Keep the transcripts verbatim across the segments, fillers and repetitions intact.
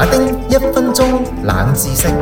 馬丁一分鐘冷知識。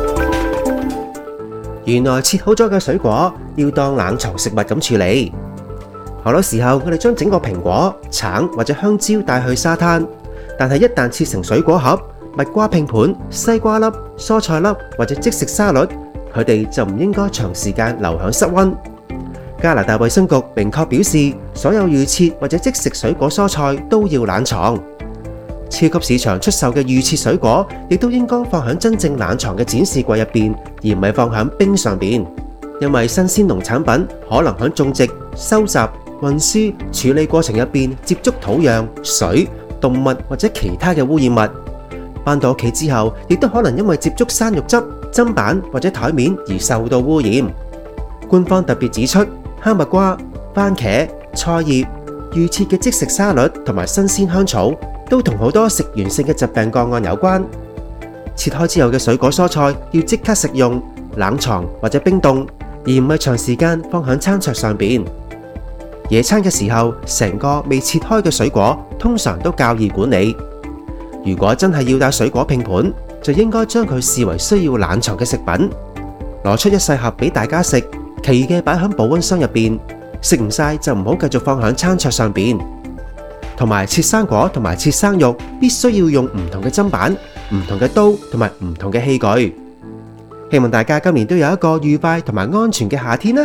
原來切好咗嘅水果要當冷藏食物咁處理。好多時候我哋將整個蘋果、橙或者香蕉帶去沙灘，但係一旦切成水果盒、蜜瓜拼盤、西瓜粒、蔬菜粒或者即食沙律，佢哋就唔應該長時間留響室溫。加拿大衛生局明確表示，所有預切或者即食水果蔬菜都要冷藏。超級市場出售嘅預切水果亦都應該放響真正冷藏嘅展示櫃入邊，而唔係放響冰上邊，因為新鮮農產品可能響種植、收集、運輸、處理過程入邊接觸土壤、水、動物或者其他嘅污染物，返到屋企之後，亦都可能因為接觸生肉汁、砧板或者台面而受到污染。官方特別指出，哈密瓜、番茄、菜葉、預切嘅即食沙律同埋新鮮香草都同好多食源性嘅疾病個案有關。切開之後嘅水果蔬菜要即刻食用，冷藏或者冰凍，而唔係長時間放響餐桌上邊。野餐嘅時候，成個未切開嘅水果通常都較易管理。如果真係要帶水果拼盤，就應該將佢視為需要冷藏嘅食品，攞出一細盒俾大家食，其餘嘅擺響保溫箱入邊，食唔晒就唔好繼續放響餐桌上邊。同埋切生果同埋切生肉必須要用唔同嘅砧板、唔同嘅刀同埋唔同嘅器具。希望大家今年都有一個愉快同埋安全嘅夏天啦！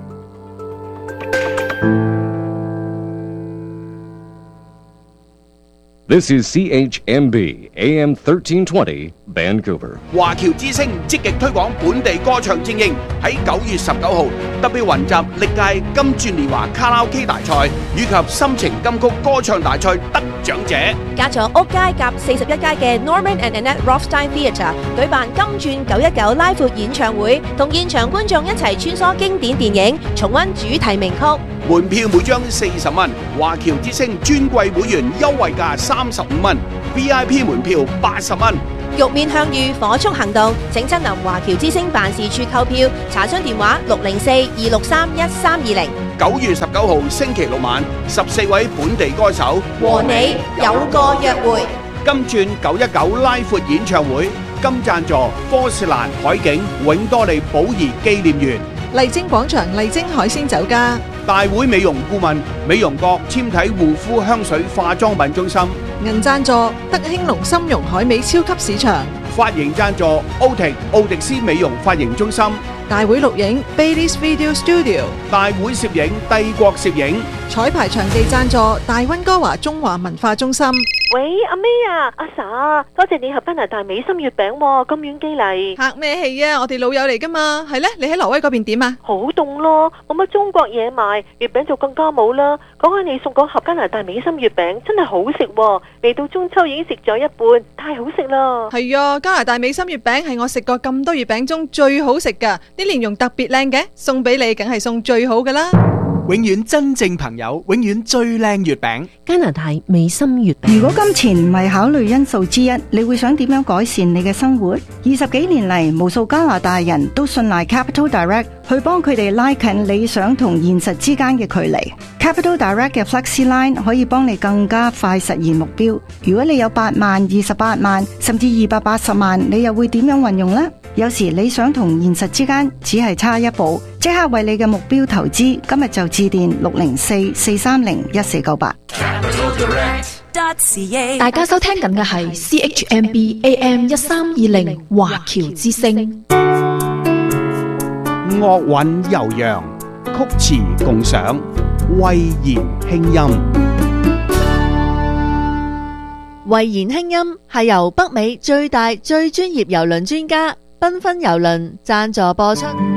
This is C H M B A M thirteen twenty Vancouver。 華僑之聲積極推廣本地歌唱精英，喺九月十九號特別雲集歷屆金鑽年華卡拉 OK 大賽以及心情金曲歌唱大賽得獎者， 加咗屋街夾四十一街嘅 Norman and Annette Rothstein Theatre 舉辦金鑽九一九拉闊演唱會，同現場觀眾一齊穿梭經典電影，重溫主題名曲。 門票每張四十蚊，華僑之聲專櫃會員優惠價三十五蚊 ，V I P 門票八十蚊。 玉面向隅，火速行動，請親臨華僑之聲辦事處購票，查詢電話六零四二六三一三二零。 九月十九號星期六晚，十四位本地歌手和你有個約會。 金鑽九一九拉闊演唱會，金贊助科士蘭海景永多利寶儀紀念園。 麗晶廣場麗晶海鮮酒家， 大會美容顧問美容閣纖體護膚香水化妝品中心， 銀贊助德興隆參茸海味超級市場， 髮型贊助奧迪奧迪斯美容髮型中心， 大會錄影 Bailey's Video Studio， 大會攝影帝國攝影， 彩排場地贊助大溫哥華中華文化中心。 喂，阿 May 啊，阿 Sa， 多謝你合加拿大美心月餅喎，咁遠寄嚟。 客咩氣啊？我哋老友嚟噶嘛。係呢，你喺挪威嗰邊點啊？ 好凍咯，冇乜中國嘢賣，月餅就更加冇啦。講下你送嗰盒加拿大美心月餅真係好食喎，嚟到中秋已經食咗一半，太好食啦。 係啊，加拿大美心月餅係我食過咁多月餅中最好食噶，啲蓮蓉特別靚嘅，送俾你梗係送最好噶啦。 永遠真正朋友，永遠最靚月餅。 加拿大美心月餅。如果金錢唔係考慮因素之一，你會想點樣改善你嘅生活？二十幾年嚟，無數加拿大人都信賴 Capital Direct 去幫佢哋拉近理想同現實之間嘅距離。Capital Direct 嘅 Flexi Line 可以幫你更加快實現目標。如果你有八萬、二十八萬，甚至二百八十萬，你又會點樣運用呢？有時理想同現實之間只係差一步，即刻為你嘅目標投資。今日就致電六零四四三零一四九八。 大家收聽緊嘅係 C H M B A M 一三二零華僑之聲。 樂韻悠揚，曲詞共賞，慧言輕音。 慧言輕音係由北美最大最專業郵輪專家繽紛郵輪贊助播出。